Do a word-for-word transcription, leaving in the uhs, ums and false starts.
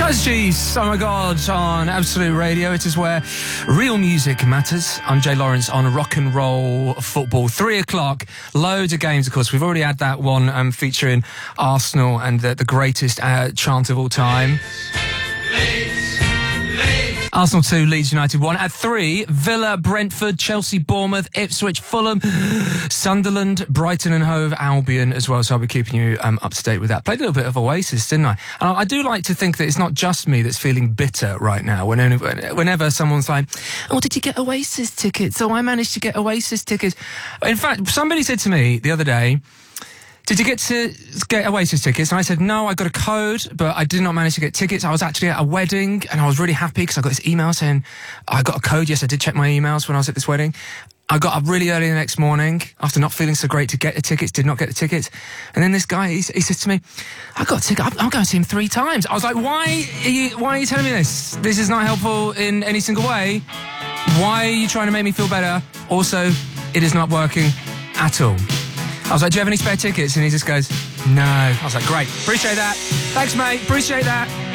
Prodigy's, oh my God, on Absolute Radio. It is where real music matters. I'm Jay Lawrence on Rock and Roll Football. Three o'clock, loads of games, of course. We've already had that one um, featuring Arsenal and the, the greatest uh, chant of all time. Arsenal two, Leeds United one. At three, Villa, Brentford, Chelsea, Bournemouth, Ipswich, Fulham, Sunderland, Brighton and Hove Albion as well. So I'll be keeping you um, up to date with that. Played a little bit of Oasis, didn't I? And I, I do like to think that it's not just me that's feeling bitter right now. When, whenever someone's like, oh, did you get Oasis tickets? Oh, I managed to get Oasis tickets. In fact, somebody said to me the other day, did you get to get Oasis tickets? And I said, no, I got a code, but I did not manage to get tickets. I was actually at a wedding and I was really happy because I got this email saying, I got a code. Yes, I did check my emails when I was at this wedding. I got up really early the next morning after not feeling so great to get the tickets, did not get the tickets. And then this guy, he, he says to me, I got a ticket, I'm, I'm going to see him three times. I was like, why are you, why are you telling me this? This is not helpful in any single way. Why are you trying to make me feel better? Also, it is not working at all. I was like, do you have any spare tickets? And he just goes, no. I was like, great. Appreciate that. Thanks, mate. Appreciate that.